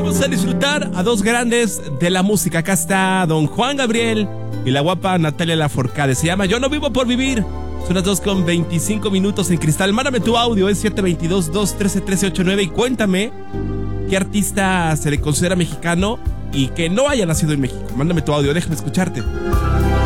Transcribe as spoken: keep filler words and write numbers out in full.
Vamos a disfrutar a dos grandes de la música. Acá está don Juan Gabriel y la guapa Natalia Lafourcade. Se llama Yo no vivo por vivir. Son las dos con veinticinco minutos en Cristal. Mándame tu audio, es siete dos dos, dos uno tres, uno tres ocho nueve y cuéntame qué artista se le considera mexicano y que no haya nacido en México. Mándame tu audio, déjame escucharte.